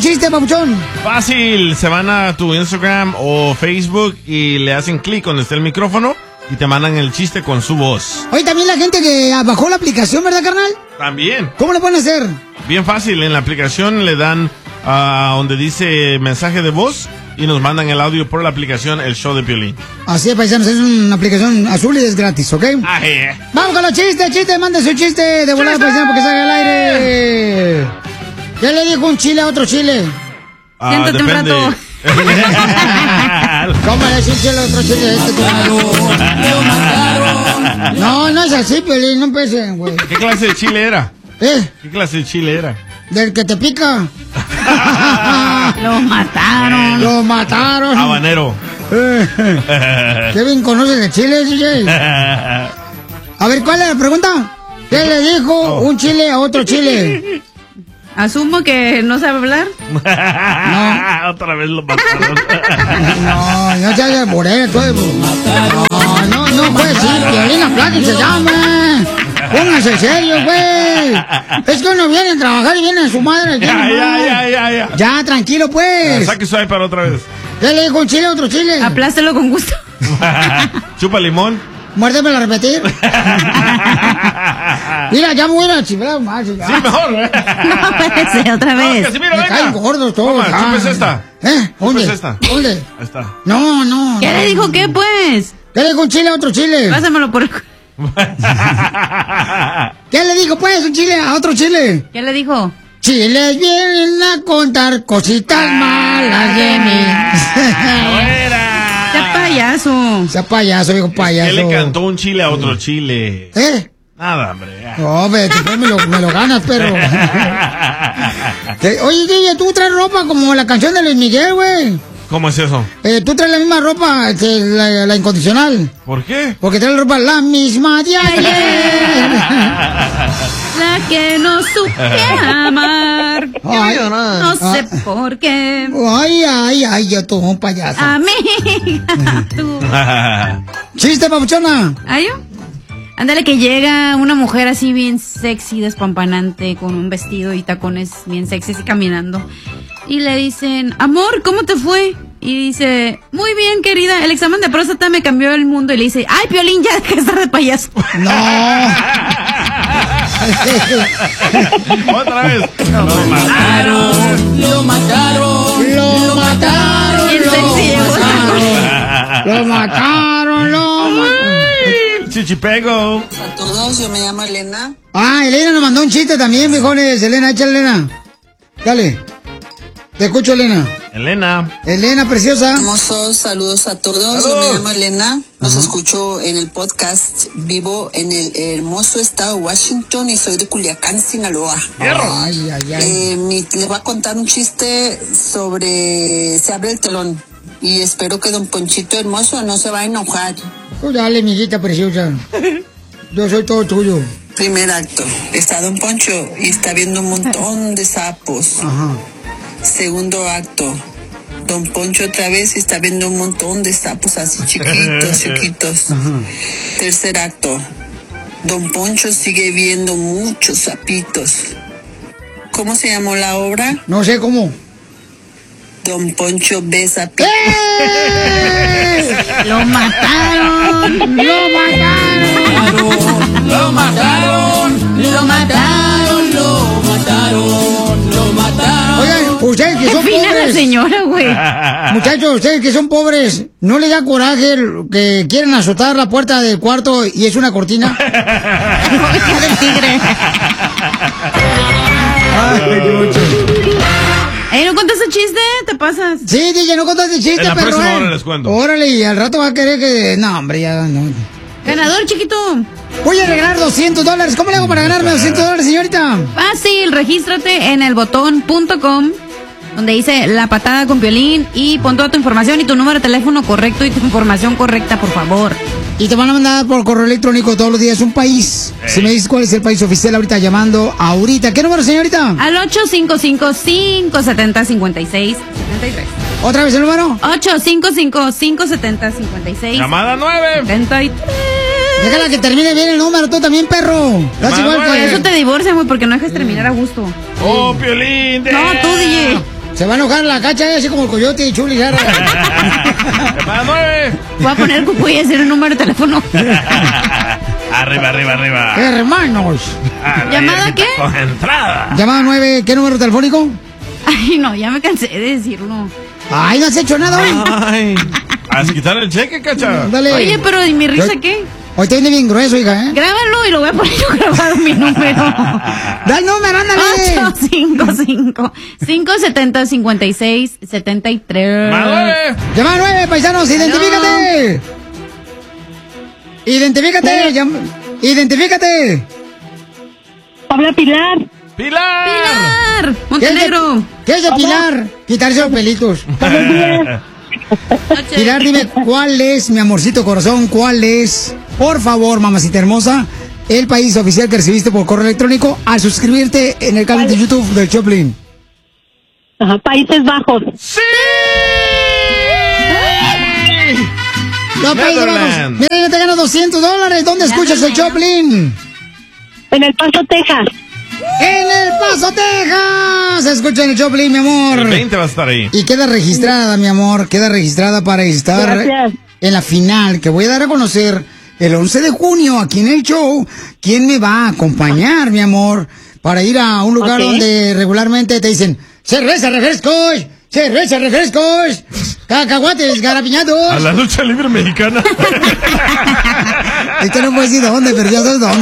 chiste, papuchón? Fácil, se van a tu Instagram o Facebook y le hacen clic donde está el micrófono y te mandan el chiste con su voz. Oye, también la gente que bajó la aplicación, ¿verdad, carnal? También. ¿Cómo le pueden hacer? Bien fácil, en la aplicación le dan donde dice mensaje de voz y nos mandan el audio por la aplicación El Show de Piolín. Así es, paisanos, es una aplicación azul y es gratis, ¿ok? Ay, Vamos con los chistes, manden su chiste de volada, paisano, porque salga al aire. ¿Qué le dijo un chile a otro chile? Siéntate un rato. ¿Cómo le dice un chile a otro chile? Lo mataron. No es así, Piolín, no empecen, güey. ¿Qué clase de chile era? ¿Qué clase de chile era? Del que te pica. Lo mataron. Lo mataron. Habanero. Kevin, ¿conoces de chile, DJ? A ver, ¿cuál es la pregunta? ¿Qué le dijo un chile a otro chile? Asumo que no sabe hablar. No. Otra vez lo mataron. No se haga morena, todo. No puede ser, Piolín, aplaude, se llama. Póngase serio, güey. Es que uno viene a trabajar y viene a su madre. Ya. Ya, tranquilo, pues. Saque su iPad otra vez. ¿Qué le dijo un chile a otro chile? Aplástalo con gusto. Chupa limón. Muérdemelo a repetir. Mira, ya me voy a chiflar más. Sí, mejor. No puede ser, otra vez. Casimiro, Me venga. caen gordos todos. Toma, chúpese esta. ¿Dónde? Chúpese esta. ¿Dónde? Ahí está. No. ¿Qué le dijo qué, pues? ¿Qué le dijo un chile a otro chile? Pásamelo por el... ¿Qué le dijo, pues, un chile a otro chile? ¿Qué le dijo? Chiles vienen a contar cositas malas de mí. ¡Sea payaso! Sea payaso, viejo payaso. ¿Qué le cantó un chile a otro chile? Nada, hombre. No, después me lo ganas, pero... Oye, DJ, tú traes ropa como la canción de Luis Miguel, güey. ¿Cómo es eso? Tú traes la misma ropa que la incondicional. ¿Por qué? Porque traes la ropa la misma de ayer. La que no supe amar. Ay, no sé por qué. Ay, yo tú, un payaso. Amiga, tú. Chiste, papuchona. ¿Ay, yo? Ándale, que llega una mujer así bien sexy, despampanante, con un vestido y tacones bien sexy, así caminando. Y le dicen, amor, ¿cómo te fue? Y dice, muy bien, querida, el examen de próstata me cambió el mundo. Y le dice, ay, Piolín, ya deja de estar de payaso. No. Otra vez. Lo mataron. Bien sexy llegó. Lo mataron. Chichipego. A todos, yo me llamo Elena. Elena nos mandó un chiste también, viejones. Elena, échale, Elena. Dale. Te escucho, Elena. Elena, preciosa. Hermosos saludos a todos. Yo me llamo Elena. Los escucho en el podcast. Vivo en el hermoso estado de Washington y soy de Culiacán, Sinaloa. Les voy a contar un chiste sobre Se abre el telón. Y espero que don Ponchito hermoso no se va a enojar. Pues dale, mijita preciosa. Yo soy todo tuyo. Primer acto. Está don Poncho y está viendo un montón de sapos. Ajá. Segundo acto. Don Poncho otra vez está viendo un montón de sapos así chiquitos. Ajá. Tercer acto. Don Poncho sigue viendo muchos sapitos. ¿Cómo se llamó la obra? No sé cómo. Don Poncho ve sapitos. ¡Lo mataron! ¡Lo mataron! ¡Lo mataron! ¡Lo mataron! ¡Lo mataron! ¡Lo mataron! Oigan, ustedes que son fina pobres. la señora, güey. Muchachos, ustedes que son pobres, ¿no les da coraje que quieren azotar la puerta del cuarto y es una cortina? Oreja del tigre. ¿No contaste chiste? ¿Te pasas? Sí, DJ, no contaste chiste, En la pero próxima hora les cuento. Órale, y al rato va a querer que... No, hombre, ya no. Ganador, chiquito. Voy a regalar $200. ¿Cómo le hago para ganarme $200, señorita? Fácil, regístrate en elbotón.com, donde dice La Patada con Piolín, y pon toda tu información y tu número de teléfono correcto y tu información correcta, por favor. Y te van a mandar por correo electrónico todos los días un país. Si me dices cuál es el país oficial ahorita llamando ahorita. ¿Qué número, señorita? Al 855-570-5673. ¿Otra vez el número? 855-570-5673. Llamada 9. Déjala que termine bien el número, tú también, perro. Das igual Por que... eso te divorcian, güey, porque no dejas terminar a gusto. ¡Oh, Piolín! No, tú, DJ. Se va a enojar la cacha, así como el coyote y Chuli. Llamada 9. Voy a poner cucuy y decir el número de teléfono. Arriba. Hermanos. ¿Llamada qué? Con entrada. Llamada 9, ¿qué número telefónico? Ay, no, ya me cansé de decirlo. Ay, no has hecho nada hoy. Ay, haz quitar el cheque, cacha. Dale. Oye, pero ¿y mi risa qué? Hoy te viene bien grueso, hija, ¿eh? Grábalo y lo voy a poner yo grabado mi número. Da el número, ándale. 855-570-5673. Llamada 9. Llamada 9, paisanos, identifícate. Identifícate. Habla Pilar. ¡Pilar! Montenegro. ¿Qué es de Pilar? Quitarse los pelitos. Noche. Pilar, dime, ¿cuál es, mi amorcito corazón? ¿Cuál es, por favor, mamacita hermosa, el país oficial que recibiste por correo electrónico al suscribirte en el canal de YouTube del Choplin? Ajá, Países Bajos. ¡Sí! No, Países Bajos. Netherlands. Mira, yo te gano $200. ¿Dónde escuchas el Choplin? En El Paso, Texas. ¡En El Paso, Texas! Escucha en el Choplin, mi amor. El 20 va a estar ahí. Y queda registrada, mi amor, queda registrada para estar Gracias. en la final que voy a dar a conocer el 11 de junio aquí en el show. ¿Quién me va a acompañar, mi amor? Para ir a un lugar Ok. donde regularmente te dicen cerveza, refrescos, cacahuates, garapiñados. A la lucha libre mexicana. Es que no puedo decir dónde, pero ya sabes dónde.